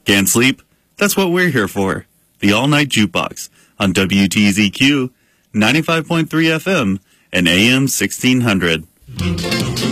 Can't sleep? That's what we're here for. The All Night Jukebox on WTZQ 95.3 FM and AM 1600.